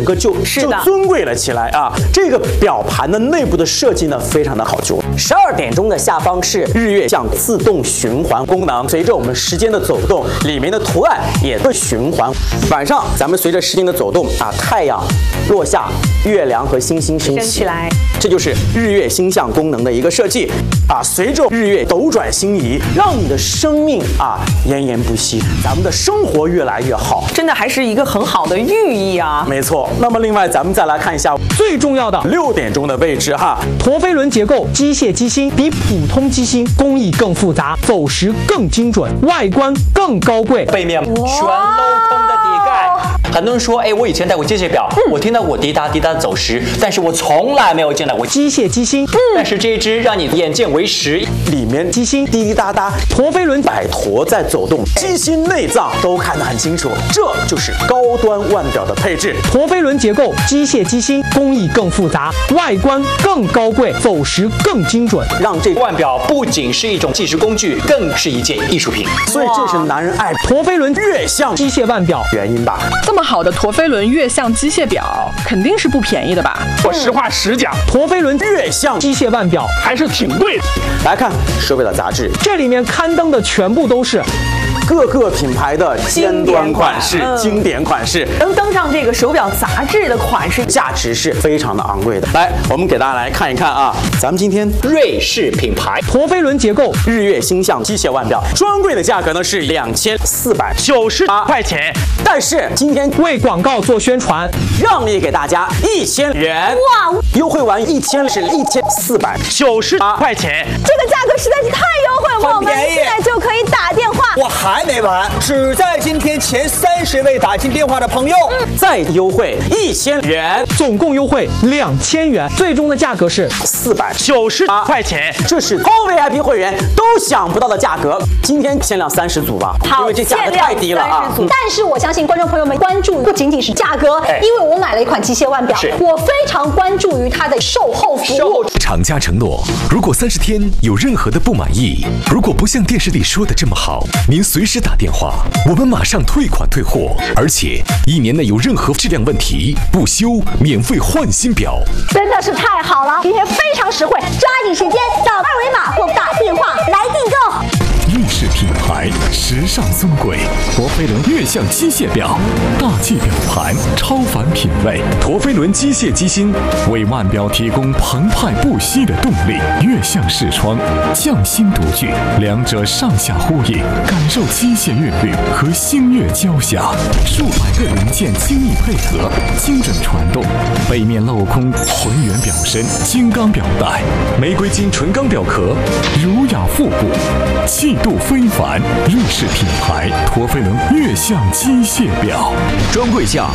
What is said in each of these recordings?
个就尊贵了起来啊。这个表盘的内部的设计呢，非常的考究。12点钟的下方是日月相自动循环功能，随着我们时间的走动，里面的图案也会循环。晚上咱们随着时间的走动啊，太阳落下，月亮和星星升起来，这就是日月星象功能的一个设计啊。随着日月斗转星移，让你的生命啊延延不息，咱们的生活越来越好， 真的还是一个很好的寓意啊。 没错。那么另外咱们再来看一下最重要的 6点钟的位置哈， 陀飞轮结构机械机芯比普通机芯工艺更复杂，走时更精准，外观更高贵， 背面全镂空的底盖。很多人说，我以前戴过机械表，我听到过滴答滴答走时，但是我从来没有见到过机械机芯。 但是这一只让你眼见为实， 里面机芯滴滴答答， 陀飞轮摆陀在走动，机芯内脏都看得很清楚，这就是高端腕表的配置。 陀飞轮结构机械机芯工艺更复杂，外观更高贵，走时更精准， 让这腕表不仅是一种计时工具，更是一件艺术品。 所以这是男人爱陀飞轮月相机械腕表原因吧。 这么好的陀飞轮月相机械表，肯定是不便宜的吧？ 我实话实讲， 陀飞轮月相机械腕表还是挺贵的。 来看手表的杂志， 这里面刊登的全部都是各个品牌的尖端款式、经典款式， 能登上这个手表杂志的款式， 价值是非常的昂贵的。来，我们给大家来看一看啊，咱们今天瑞士品牌陀飞轮结构日月星象机械腕表，专柜的价格呢是2498块钱，但是今天为广告做宣传， 让利给大家1000元，哇，优惠完1000是1498块钱， 这个价格实在是太优惠，我们现在就可以打电话。 我还没完，只在今天前30位打进电话的朋友， 再优惠1000元， 总共优惠2000元，最终的价格是 498块钱，这是高 VIP 会员都想不到的价格。今天限量30组吧，因为这价格太低了啊。 但是我相信观众朋友们关注不仅仅是价格，因为我买了一款机械腕表，我非常关注于它的售后服务。 厂家承诺，如果30天有任何的不满意，如果不像电视里说的这么好，您随时打电话，我们马上退款退货，而且1年内有任何质量问题，不修免费换新表， 真的是太好了！今天非常实惠，抓紧时间扫2维码或打电话来订购。 瑞士品牌，时尚尊贵，陀飞轮月相机械表，大气表盘，超凡品味。陀飞轮机械机芯为腕表提供澎湃不息的动力，月相视窗，匠心独具，两者上下呼应，感受机械韵律和星月交响，数百个零件精密配合，精准传动，背面镂空浑圆表身，金刚表带，玫瑰金纯钢表壳，儒雅复古，气度非凡。瑞士品牌陀飞轮月相机械表，专柜价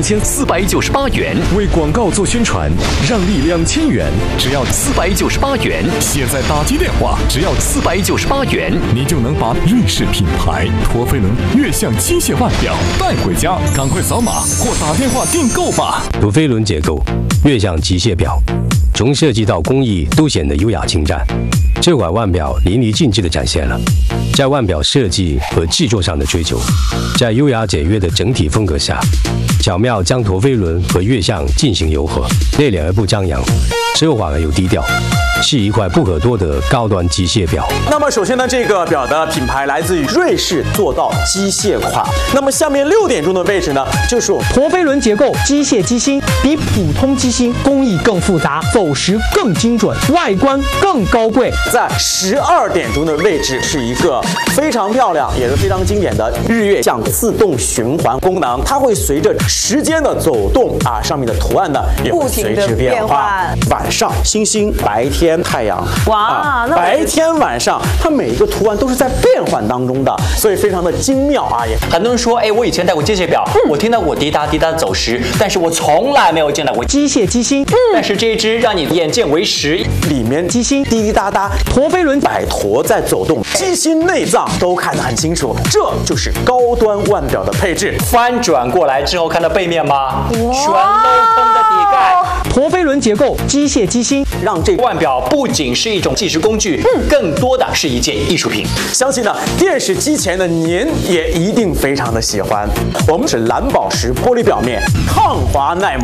2498元，为广告做宣传，让利2000元，只要498元，现在打击电话只要498元，你就能把瑞士品牌陀飞轮月相机械腕表带回家，赶快扫码或打电话订购吧。 陀飞轮结构月相机械表，从设计到工艺都显得优雅精湛。这款腕表淋漓尽致地展现了在腕表设计和制作上的追求，在优雅简约的整体风格下，巧妙将陀飞轮和月相进行糅合，内敛而不张扬，奢华而又低调，是一块不可多得高端机械表。 那么首先呢，这个表的品牌来自于瑞士，做到机械款。那么下面6点钟的位置呢，就是陀飞轮结构机械机芯比普通机芯工艺更复杂，走时更精准，外观更高贵。 在12点钟的位置是一个非常漂亮也是非常经典的日月相自动循环功能，它会随着时间的走动啊，上面的图案呢也会随之变化。晚上星星，白天太阳，哇，白天晚上它每一个图案都是在变换当中的，所以非常的精妙啊。也很多人说，我以前戴过机械表，我听到过滴答滴答走时，但是我从来没有见到过机械机芯。 但是这一只让你眼见为实， 里面机芯滴滴答答， 陀飞轮摆陀在走动，机芯内脏都看得很清楚，这就是高端腕表的配置。 翻转过来之后，看到背面吗？全镂空的底盖。 陀飞轮结构机械机芯， 让这腕表不仅是一种计时工具，更多的是一件艺术品。 相信呢，电视机前的您也一定非常的喜欢。我们是蓝宝石玻璃表面，抗滑耐磨。